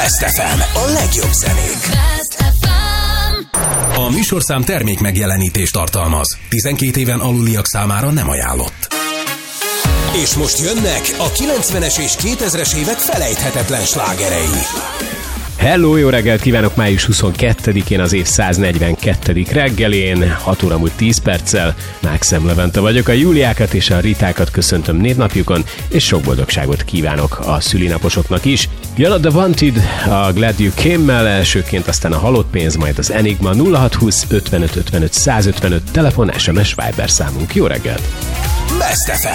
Best FM. A legjobb zenék. Best FM. A műsorszám termék megjelenítést tartalmaz. 12 éven aluliak számára nem ajánlott. És most jönnek a 90-es és 2000-es évek felejthetetlen slágerei. Hello, jó reggelt kívánok! Május 22-én az év 142. reggelén, 6 óra múlt 10 perccel. Mákszem Levente vagyok, a Júliákat és a Ritákat köszöntöm névnapjukon, és sok boldogságot kívánok a szülinaposoknak is. Jön a The Wanted, a Glad You Came-mel elsőként, aztán a Halott pénz, majd az Enigma 0620 55 55 155 telefon, SMS Viber számunk. Jó reggelt! Best FM.